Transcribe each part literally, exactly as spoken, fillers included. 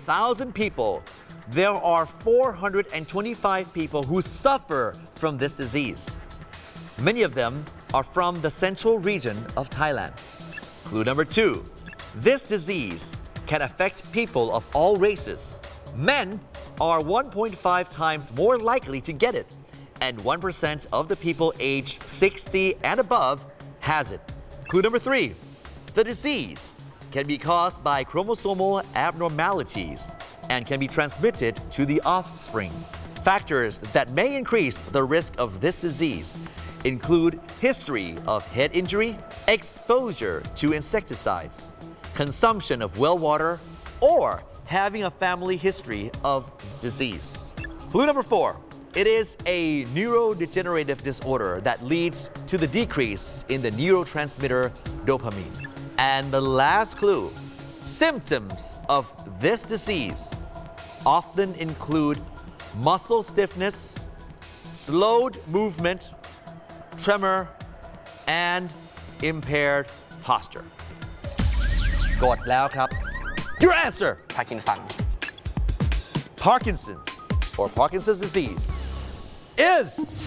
thousand people, there are four hundred twenty-five people who suffer from this disease. Many of them are from the central region of Thailand. Clue number two. This disease can affect people of all races. Men are one point five times more likely to get it, and one percent of the people aged sixty and above has it. Clue number three. The disease can be caused by chromosomal abnormalities and can be transmitted to the offspring. Factors that may increase the risk of this disease include history of head injury, exposure to insecticides, consumption of well water, or having a family history of disease. Clue number four. It is a neurodegenerative disorder that leads to the decrease in the neurotransmitter dopamine. And the last clue, symptoms of this disease often include muscle stiffness, slowed movement, tremor, and impaired posture. กดแล้วครับ Your answer. พาร์กินสัน Parkinson's or Parkinson's disease is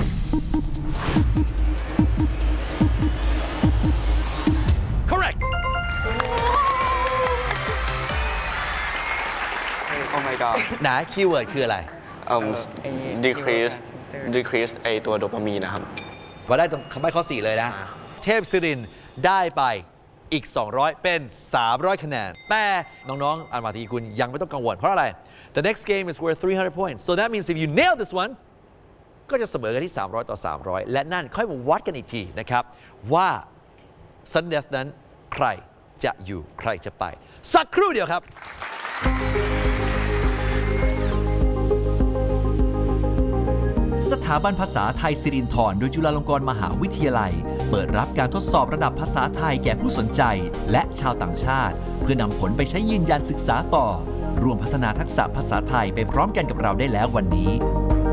correct. Oh my god ไหนคีย์เวิร์ดคืออะไร um decrease decrease ไอตัวโดปามีนนะครับว่าได้ตรงคำใบ้ข้อสี่เลยนะ เทพศิรินทร์ได้ไปอีก สองร้อย เป็น สามร้อย คะแนน แต่น้องๆอันมาทีคุณยังไม่ต้องกังวลเพราะอะไร The next game is worth three hundred points so that means if you nail this one ก็จะเสมอกันที่ สามร้อย ต่อ สามร้อย และนั่นค่อยมาวัดกันอีกทีนะครับว่าซันเดฟนั้นใครจะอยู่ใครจะไปสักครู่เดียวครับสถาบันภาษาไทยสิรินธรโดยจุฬาลงกรณ์มหาวิทยาลัยเปิดรับการทดสอบระดับภาษาไทยแก่ผู้สนใจและชาวต่างชาติเพื่อนำผลไปใช้ยืนยันศึกษาต่อรวมพัฒนาทักษะภาษาไทยไปพร้อมกันกับเราได้แล้ววันนี้